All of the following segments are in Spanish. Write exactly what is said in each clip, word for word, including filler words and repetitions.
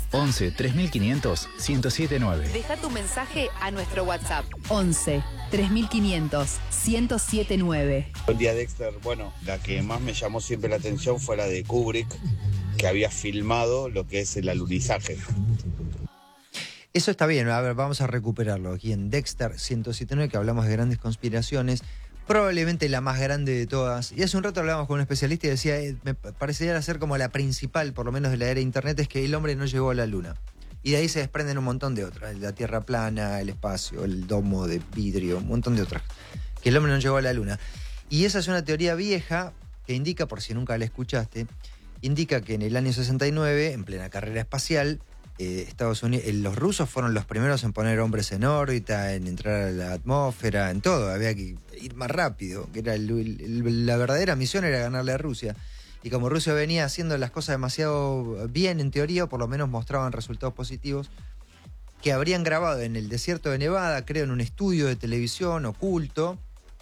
once tres mil quinientos ciento siete nueve. Deja tu mensaje a nuestro WhatsApp. once tres mil quinientos ciento siete nueve. Buen día, Dexter. Bueno, la que más me llamó siempre la atención fue la de Kubrick, que había filmado lo que es el alunizaje. Eso está bien, a ver, vamos a recuperarlo aquí en Dexter ciento siete nueve, que hablamos de grandes conspiraciones, probablemente la más grande de todas. Y hace un rato hablábamos con un especialista y decía, eh, me parecería ser como la principal, por lo menos de la era de Internet, es que el hombre no llegó a la Luna. Y de ahí se desprenden un montón de otras, la Tierra plana, el espacio, el domo de vidrio, un montón de otras, que el hombre no llegó a la Luna. Y esa es una teoría vieja que indica, por si nunca la escuchaste, indica que en el año sesenta y nueve, en plena carrera espacial, Eh, Estados Unidos, eh, los rusos fueron los primeros en poner hombres en órbita, en entrar a la atmósfera, en todo. Había que ir más rápido, que era el, el, la verdadera misión era ganarle a Rusia. Y como Rusia venía haciendo las cosas demasiado bien en teoría, o por lo menos mostraban resultados positivos, que habrían grabado en el desierto de Nevada, creo, en un estudio de televisión oculto,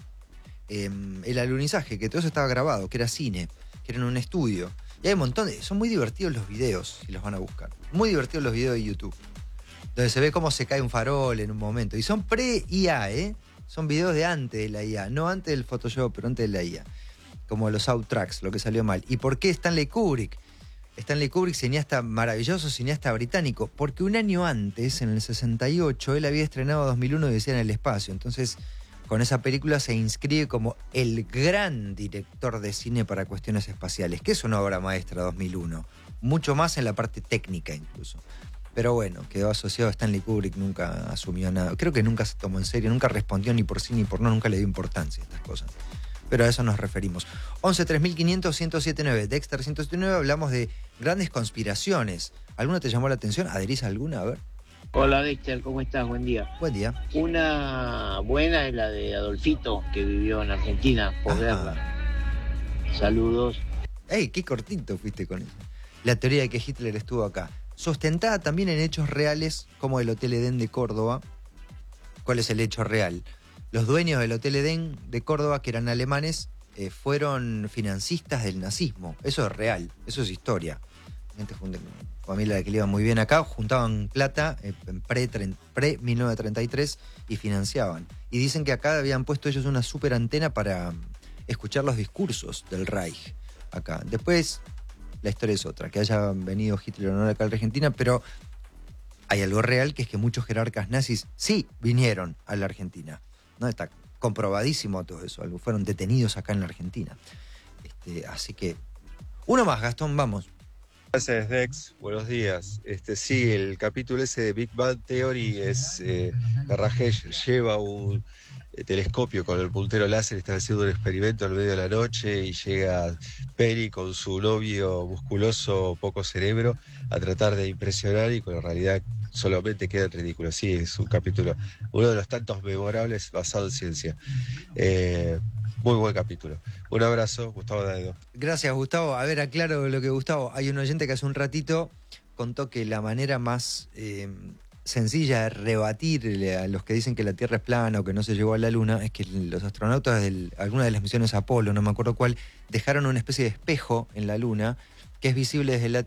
eh, el alunizaje, que todo eso estaba grabado, que era cine, que era en un estudio. Y hay un montón de... Son muy divertidos los videos, si los van a buscar. Muy divertidos los videos de YouTube. Donde se ve cómo se cae un farol en un momento. Y son pre-I A, ¿eh? Son videos de antes de la I A. No antes del Photoshop, pero antes de la I A. Como los soundtracks, lo que salió mal. ¿Y por qué Stanley Kubrick? Stanley Kubrick, cineasta maravilloso, cineasta británico. Porque un año antes, en el sesenta y ocho, él había estrenado dos mil uno Odisea en el espacio. Entonces, con esa película se inscribe como el gran director de cine para cuestiones espaciales, que es una obra maestra dos mil uno, mucho más en la parte técnica incluso. Pero bueno, quedó asociado a Stanley Kubrick, nunca asumió nada, creo que nunca se tomó en serio, nunca respondió ni por sí ni por no, nunca le dio importancia a estas cosas. Pero a eso nos referimos. once tres mil quinientos ciento siete nueve, Dexter ciento siete nueve, hablamos de grandes conspiraciones. ¿Alguna te llamó la atención? ¿Adherís a alguna? A ver. Hola Dexter, ¿cómo estás? Buen día. Buen día. Una buena es la de Adolfito, que vivió en Argentina, posguerra. Saludos. ¡Ey, qué cortito fuiste con eso! La teoría de que Hitler estuvo acá. Sustentada también en hechos reales, como el Hotel Edén de Córdoba. ¿Cuál es el hecho real? Los dueños del Hotel Edén de Córdoba, que eran alemanes, eh, fueron financistas del nazismo. Eso es real, eso es historia. Gente familia a la que le iba muy bien acá, juntaban plata eh, en pre-mil novecientos treinta y tres y financiaban. Y dicen que acá habían puesto ellos una super antena para escuchar los discursos del Reich acá. Después, la historia es otra, que haya venido Hitler o no acá a la Argentina, pero hay algo real, que es que muchos jerarcas nazis sí vinieron a la Argentina. ¿No? Está comprobadísimo todo eso, fueron detenidos acá en la Argentina. Este, así que, uno más, Gastón, vamos. Gracias, Dex. Buenos días. Este, sí, el capítulo ese de Big Bang Theory es... Eh, Rajesh lleva un eh, telescopio con el puntero láser, está haciendo un experimento al medio de la noche y llega Penny con su novio musculoso, poco cerebro, a tratar de impresionar y con la realidad solamente queda en ridículo. Sí, es un capítulo, uno de los tantos memorables basado en ciencia. Eh, Muy buen capítulo. Un abrazo, Gustavo Daedo. Gracias, Gustavo. A ver, aclaro lo que Gustavo. Hay un oyente que hace un ratito contó que la manera más eh, sencilla de rebatir a los que dicen que la Tierra es plana o que no se llegó a la Luna es que los astronautas de alguna de las misiones Apolo, no me acuerdo cuál, dejaron una especie de espejo en la Luna que es visible desde la